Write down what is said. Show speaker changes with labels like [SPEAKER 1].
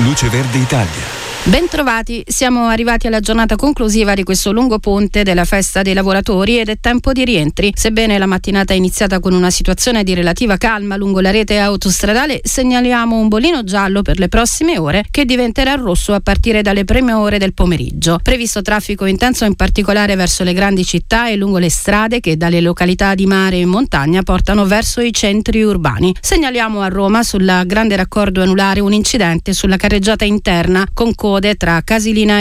[SPEAKER 1] Luce Verde Italia.
[SPEAKER 2] Bentrovati, siamo arrivati alla giornata conclusiva di questo lungo ponte della festa dei lavoratori ed è tempo di rientri. Sebbene la mattinata è iniziata con una situazione di relativa calma lungo la rete autostradale, segnaliamo un bollino giallo per le prossime ore che diventerà rosso a partire dalle prime ore del pomeriggio. Previsto traffico intenso in particolare verso le grandi città e lungo le strade che dalle località di mare e montagna portano verso i centri urbani. Segnaliamo a Roma sul grande raccordo anulare un incidente sulla carreggiata interna con code tra Casilina